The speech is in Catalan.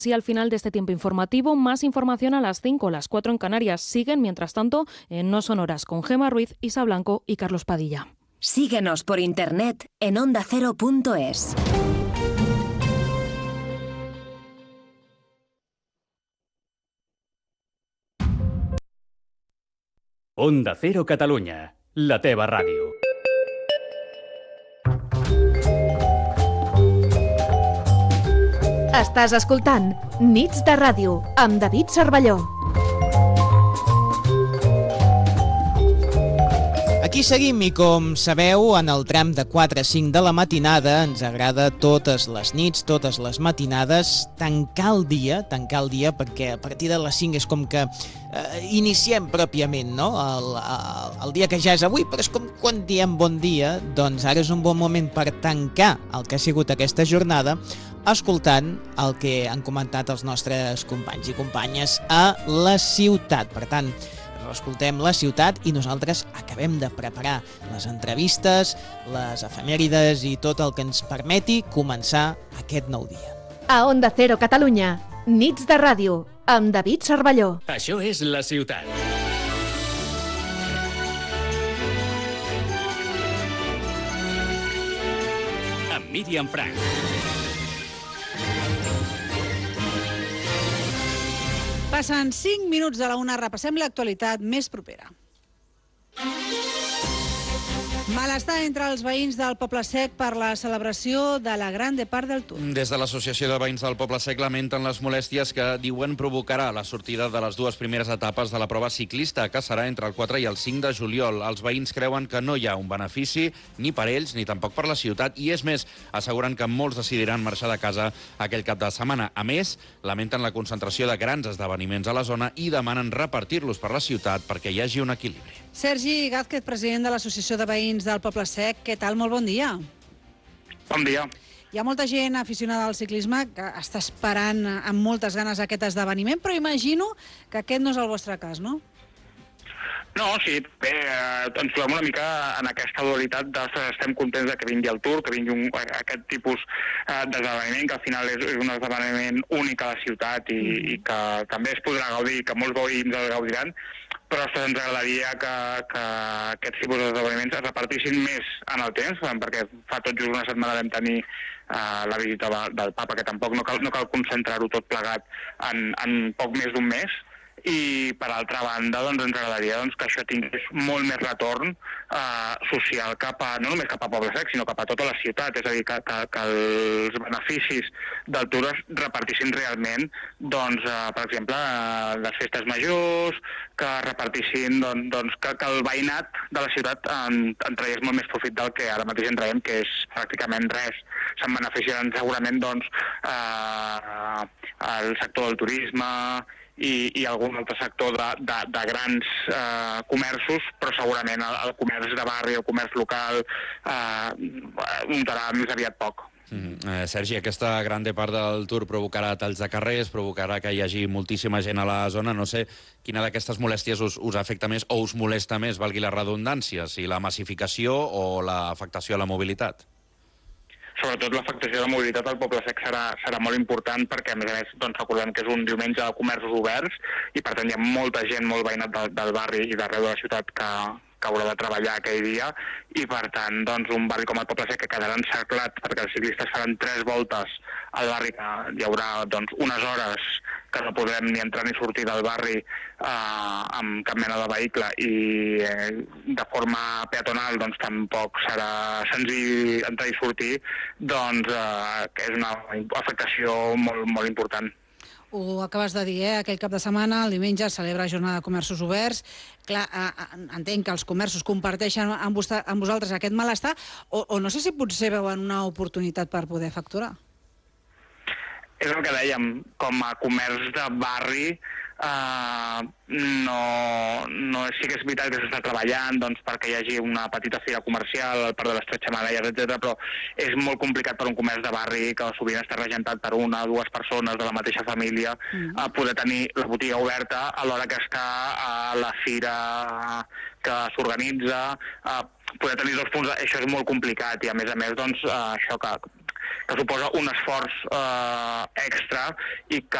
Sí, al final de este tiempo informativo, más información a las 5, las 4 en Canarias. Siguen, mientras tanto, en No Son Horas con Gema Ruiz, Isa Blanco y Carlos Padilla. Síguenos por internet en ondacero.es. Onda Cero Catalunya, la teva ràdio. Estàs escoltant Nits de Ràdio amb David Cervelló. Aquí seguim i, com sabeu, en el tram de 4 a 5 de la matinada ens agrada totes les nits, totes les matinades, tancar el dia, perquè a partir de les 5 és com que iniciem pròpiament, no? El dia que ja és avui, però és com quan diem bon dia, doncs ara és un bon moment per tancar el que ha sigut aquesta jornada escoltant el que han comentat els nostres companys i companyes a la ciutat. Per tant, escoltem la ciutat i nosaltres acabem de preparar les entrevistes, les efemèrides i tot el que ens permeti començar aquest nou dia. A Onda Cero Catalunya, Nits de Ràdio, amb David Cervelló. Això és la ciutat. Amb Míriam Frank. Passen 5 minuts de la una, repassem l'actualitat més propera. Malestar entre els veïns del Poble Sec per la celebració de la Grande Part del Tour. Des de l'Associació de Veïns del Poble Sec lamenten les molèsties que diuen provocarà la sortida de les dues primeres etapes de la prova ciclista, que serà entre el 4 i el 5 de juliol. Els veïns creuen que no hi ha un benefici ni per ells ni tampoc per la ciutat i, és més, asseguren que molts decidiran marxar de casa aquell cap de setmana. A més, lamenten la concentració de grans esdeveniments a la zona i demanen repartir-los per la ciutat perquè hi hagi un equilibri. Sergi Gázquez, president de l'Associació de Veïns del Poble Sec, què tal? Molt bon dia. Bon dia. Hi ha molta gent aficionada al ciclisme que està esperant amb moltes ganes aquest esdeveniment, però imagino que aquest no és el vostre cas, no? No, sí, bé, ens trobem una mica en aquesta dualitat estem contents de que vingui el Tour, que vingui aquest tipus d'esdeveniment, que al final és un esdeveniment únic a la ciutat i que també es podrà gaudir, que molts veïns el gaudiran, però ens agradaria que aquests tipus d'esdeveniments es repartissin més en el temps, perquè fa tot just una setmana vam tenir la visita del papa, que tampoc no cal concentrar-ho tot plegat en poc més d'un mes, i per altra banda doncs, ens agradaria que això tingués molt més retorn social no només cap a Poble Sec, sinó cap a tota la ciutat, és a dir, que els beneficis del Tour es repartissin realment, doncs, per exemple, les festes majors, que repartissin, que el veïnat de la ciutat en tragués molt més profit del que ara mateix en traiem, que és pràcticament res. Se'n beneficiaran segurament el sector del turisme i algun altre sector de grans comerços, però segurament el comerç de barri, el comerç local, notarà més aviat poc. Sergi, aquesta Grande Part del Tour provocarà talls de carrers, provocarà que hi hagi moltíssima gent a la zona. No sé quina d'aquestes molèsties us afecta més o us molesta més, valgui la redundància, si la massificació o l'afectació a la mobilitat. Sobretot l'afectació de la mobilitat al Poble Sec serà molt important perquè, a més, recordem que és un diumenge de comerços oberts i, per tant, hi ha molta gent, molt veïnat del barri i d'arreu de la ciutat que haurà de treballar aquell dia i, per tant, un barri com el Poble Sec que quedarà encerclat perquè els ciclistes faran 3 voltes al barri, que hi haurà unes hores que no podrem ni entrar ni sortir del barri amb cap mena de vehicle i de forma peatonal tampoc serà senzill entrar i sortir, que és una afectació molt, molt important. Ho acabes de dir, aquell cap de setmana, el diumenge, es celebra Jornada de Comerços Oberts. Clar, entenc que els comerços comparteixen amb vosaltres aquest malestar, o no sé si potser veuen una oportunitat per poder facturar. És el que dèiem, com a comerç de barri, sí que és veritat que s'està treballant perquè hi hagi una petita fira comercial al Parc de les Tres Xemeneies, etc., però és molt complicat per un comerç de barri que sovint està regentat per 1 o 2 persones de la mateixa família poder tenir la botiga oberta a l'hora que està a la fira que s'organitza, poder tenir 2 punts, això és molt complicat i, a més, això que suposa un esforç extra i que